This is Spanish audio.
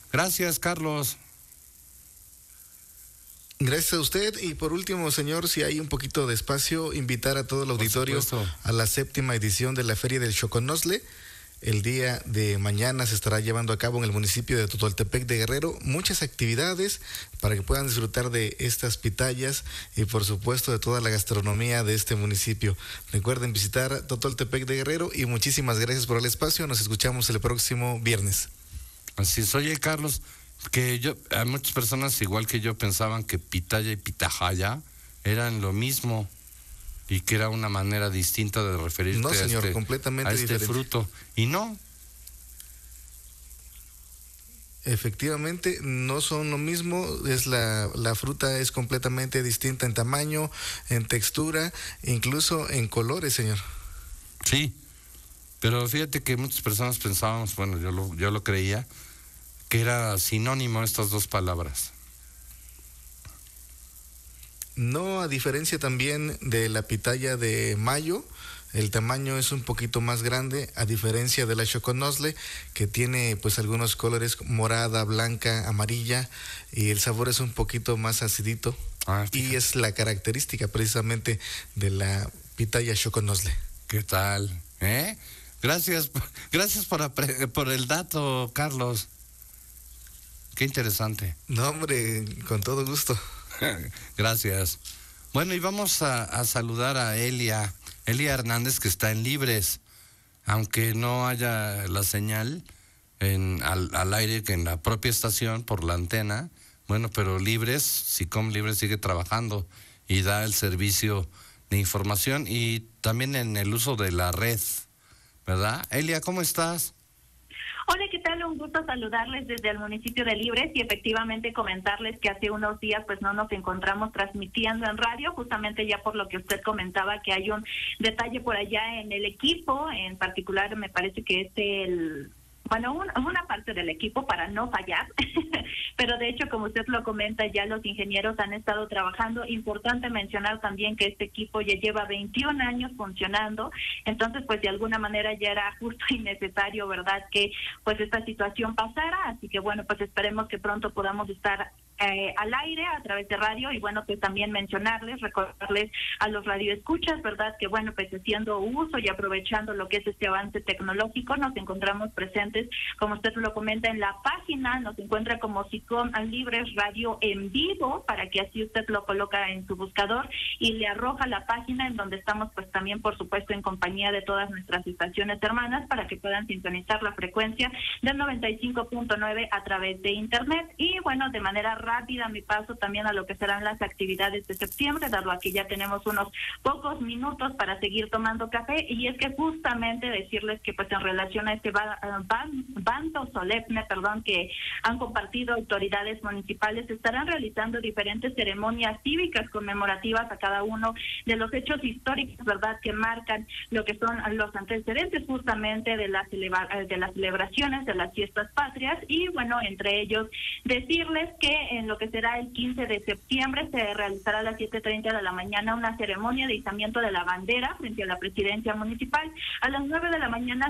Gracias, Carlos. Gracias a usted. Y por último, señor, si hay un poquito de espacio, invitar a todo el auditorio a la 7ª edición de la Feria del Xoconostle. El día de mañana se estará llevando a cabo en el municipio de Totoltepec de Guerrero muchas actividades para que puedan disfrutar de estas pitayas y por supuesto de toda la gastronomía de este municipio. Recuerden visitar Totoltepec de Guerrero y muchísimas gracias por el espacio. Nos escuchamos el próximo viernes. Así es. Oye, Carlos, hay muchas personas igual que yo pensaban que pitaya y pitahaya eran lo mismo y que era una manera distinta de referirte no, señor, completamente a este diferente. fruto. Y no. Efectivamente, no son lo mismo. La fruta es completamente distinta en tamaño, en textura, incluso en colores, señor. Sí, pero fíjate que muchas personas pensábamos, bueno, yo lo creía, que era sinónimo estas dos palabras. No, a diferencia también de la pitaya de mayo, el tamaño es un poquito más grande, a diferencia de la Xoconostle, que tiene pues algunos colores morada, blanca, amarilla, y el sabor es un poquito más acidito. Y es la característica precisamente de la pitaya Xoconostle. ¿Qué tal? Gracias por el dato, Carlos. Qué interesante. No, hombre, con todo gusto. Gracias. Bueno, y vamos a saludar a Elia Hernández, que está en Libres, aunque no haya la señal al aire que en la propia estación por la antena. Bueno, pero Libres, SICOM Libres sigue trabajando y da el servicio de información y también en el uso de la red, ¿verdad? Elia, ¿cómo estás? Hola, ¿qué tal? Un gusto saludarles desde el municipio de Libres y efectivamente comentarles que hace unos días pues no nos encontramos transmitiendo en radio, justamente ya por lo que usted comentaba que hay un detalle por allá en el equipo, en particular me parece que es una parte del equipo para no fallar, pero de hecho, como usted lo comenta, ya los ingenieros han estado trabajando. Importante mencionar también que este equipo ya lleva 21 años funcionando, entonces pues de alguna manera ya era justo y necesario, ¿verdad?, que pues esta situación pasara, así que bueno, pues esperemos que pronto podamos estar al aire a través de radio y bueno, pues también recordarles a los radioescuchas, ¿verdad?, que bueno, pues haciendo uso y aprovechando lo que es este avance tecnológico, nos encontramos presentes, como usted lo comenta, en la página, nos encuentra como SICOM Libres Radio en vivo, para que así usted lo coloca en su buscador y le arroja la página en donde estamos pues también por supuesto en compañía de todas nuestras estaciones hermanas para que puedan sintonizar la frecuencia del 95.9 a través de internet. Y bueno, de manera rápida mi paso también a lo que serán las actividades de septiembre, dado a que ya tenemos unos pocos minutos para seguir tomando café, y es que justamente decirles que pues en relación a este bando solemne, que han compartido autoridades municipales, estarán realizando diferentes ceremonias cívicas conmemorativas a cada uno de los hechos históricos, ¿verdad?, que marcan lo que son los antecedentes justamente de las celebraciones de las fiestas patrias. Y bueno, entre ellos decirles que en lo que será el 15 de septiembre se realizará a las 7:30 de la mañana una ceremonia de izamiento de la bandera frente a la presidencia municipal. A las 9 de la mañana